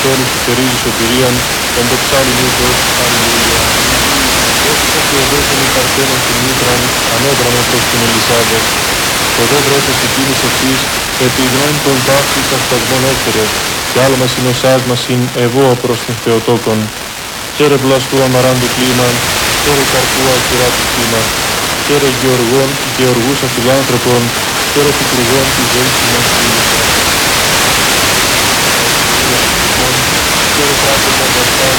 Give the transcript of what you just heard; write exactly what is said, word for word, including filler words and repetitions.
όλους του θερίζει σωτηρίαν, εν το ψάλιν ούτως, αλληλούια. Δόξα και οδός των υπαρθένων την μήτραν, ανέβραμε προς την Ελισάβετ. Οδό βρέφος εκείνης ευθύς, επί γνώην των ταύτης ασπασμών έφερε, και άλμας είναι ο σάς μας ειν ευώ προς την Θεοτόκον. Χαίρε βλαστού αμαράντου κλίμαν, χαίρε καρπού ακυράτου κύμα, χαίρε γεωργών, γεωργούσα φιλάνθρωπων, χαίρε πικρυγών της ζωής ημών φίλισσα. Χαίρε κράτος αγαστάν,